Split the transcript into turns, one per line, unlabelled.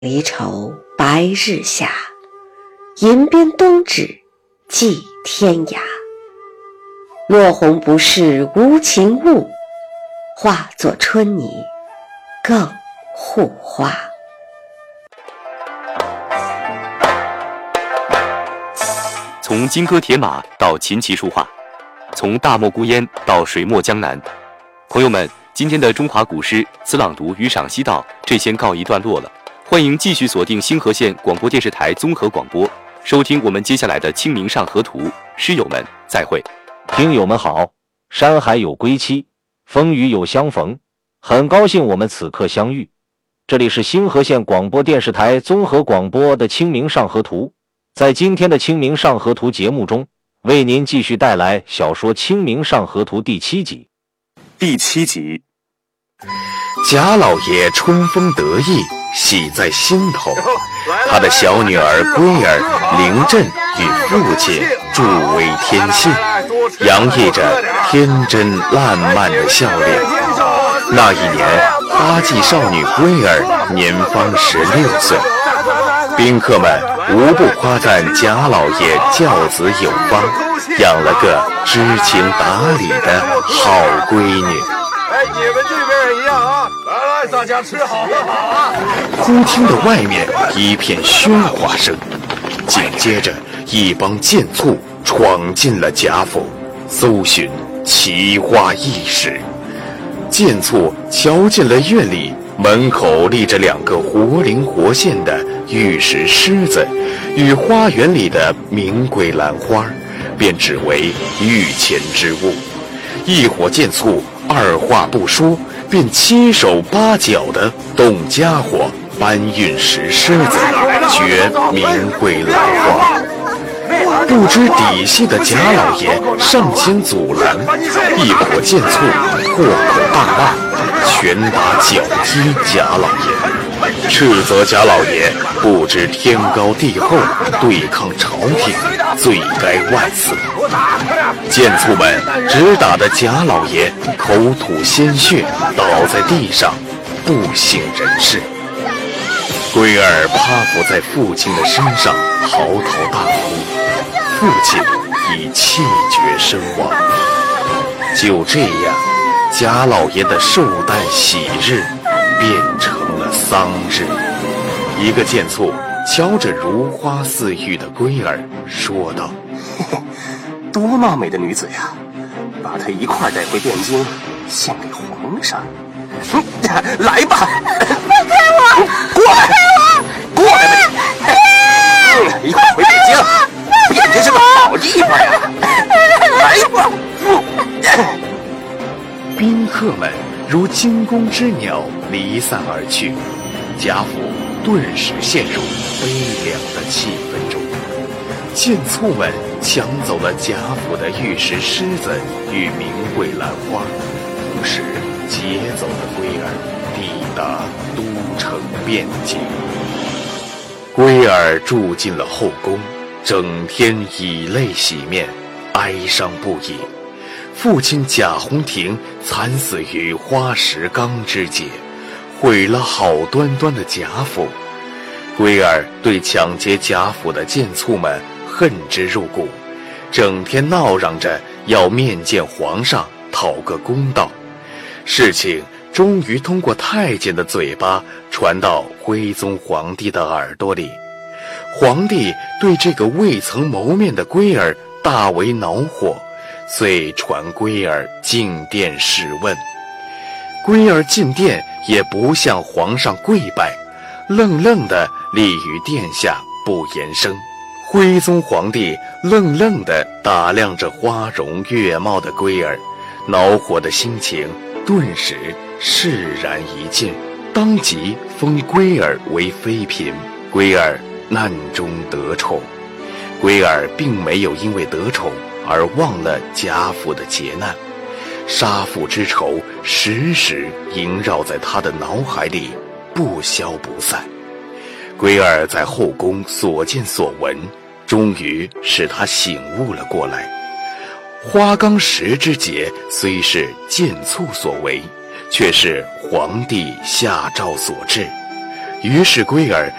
离愁白日下，银鞭东指寄天涯。落红不是无情物，化作春泥更护花。
从金戈铁马到琴棋书画，从大漠孤烟到水墨江南，朋友们，今天的中华古诗词朗读与赏析到这先告一段落了。欢迎继续锁定星河县广播电视台综合广播，收听我们接下来的《清明上河图》。诗友们，再会。
听友们好，山海有归期，风雨有相逢，很高兴我们此刻相遇。这里是星河县广播电视台综合广播的《清明上河图》。在今天的《清明上河图》节目中，为您继续带来小说《清明上河图》第7集。
第7集，贾老爷春风得意，喜在心头。他的小女儿龟儿临阵与父亲助威天信，洋溢着天真烂漫的笑脸。那一年，花季少女龟儿年方16岁，宾客们无不夸赞贾老爷教子有方，养了个知情达理的好闺女。
你们这边也一样啊！来，大家吃好喝好啊！
忽听得外面一片喧哗声，紧接着一帮贱畜闯进了贾府，搜寻奇花异石。贱畜瞧见了院里门口立着2个活灵活现的玉石狮子与花园里的名贵兰花，便指为御前之物。一伙贱畜二话不说，便7手8脚的动家伙搬运石狮子，掘名贵兰花。不知底细的贾老爷上前阻拦，一伙贱畜破口大骂，拳打脚踢贾老爷，斥责贾老爷不知天高地厚，对抗朝廷，罪该万死。贱畜们只打得贾老爷口吐鲜血，倒在地上不省人事。龟儿趴伏在父亲的身上嚎啕大哭，父亲已气绝身亡。就这样，贾老爷的寿诞喜日变成了丧日。一个贱畜瞧着如花似玉的龟儿说道：
多貌美的女子呀，把她一块带回汴京，献给皇上。来吧，
放开我！
过来吧你！一块回北京，汴京是个好地方呀！来吧！
宾客们如惊弓之鸟离散而去，贾府顿时陷入悲凉的气氛中。贱畜们抢走了贾府的玉石狮子与名贵兰花，同时劫走了龟儿，抵达都城汴京。龟儿住进了后宫，整天以泪洗面，哀伤不已。父亲贾弘廷惨死于花石纲之劫，毁了好端端的贾府。龟儿对抢劫贾府的贱畜们恨之入骨，整天闹嚷着要面见皇上讨个公道。事情终于通过太监的嘴巴传到徽宗皇帝的耳朵里。皇帝对这个未曾谋面的龟儿大为恼火，遂传龟儿进殿试问。龟儿进殿也不向皇上跪拜，愣愣地立于殿下不言声。徽宗皇帝愣愣地打量着花容月貌的龟儿，恼火的心情顿时释然一尽，当即封龟儿为妃嫔。龟儿难中得宠，龟儿并没有因为得宠而忘了贾府的劫难，杀父之仇时时萦绕在他的脑海里，不消不散。龟儿在后宫所见所闻，终于使他醒悟了过来。花纲石之劫虽是贱畜所为，却是皇帝下诏所致， 于是龟儿